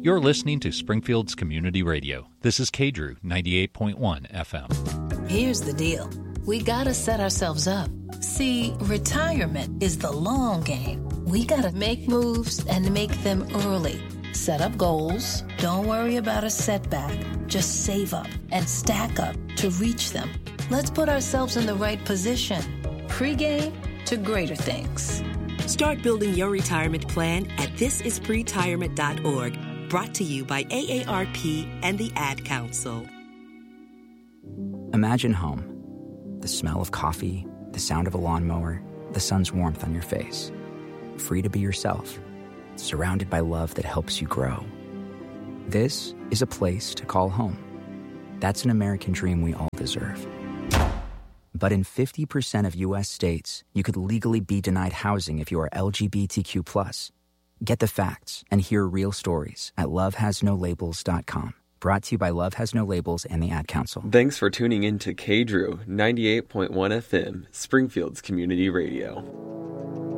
You're listening to Springfield's Community Radio. This is KDRU 98.1 FM. Here's the deal. We gotta set ourselves up. See, retirement is the long game. We gotta make moves and make them early. Set up goals. Don't worry about a setback. Just save up and stack up to reach them. Let's put ourselves in the right position. Pre-game to greater things. Start building your retirement plan at thisispretirement.org. Brought to you by AARP and the Ad Council. Imagine home. The smell of coffee, the sound of a lawnmower, the sun's warmth on your face. Free to be yourself. Surrounded by love that helps you grow. This is a place to call home. That's an American dream we all deserve. But in 50% of U.S. states, you could legally be denied housing if you are LGBTQ+. Get the facts and hear real stories at lovehasnolabels.com. Brought to you by Love Has No Labels and the Ad Council. Thanks for tuning in to KDRU 98.1 FM, Springfield's Community Radio.